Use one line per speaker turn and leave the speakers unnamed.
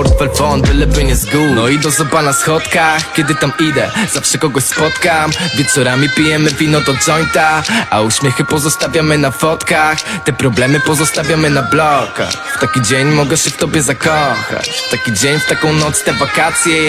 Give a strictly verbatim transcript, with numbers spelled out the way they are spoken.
portfel, font, byleby nie zgód. No i do zoba na schodkach, kiedy tam idę, zawsze kogoś spotkam. Wieczorami pijemy wino do jointa, a uśmiechy pozostawiamy na fotkach. Te problemy pozostawiamy na blokach. W taki dzień mogę się w tobie zakochać, w taki dzień, w taką noc, te wakacje.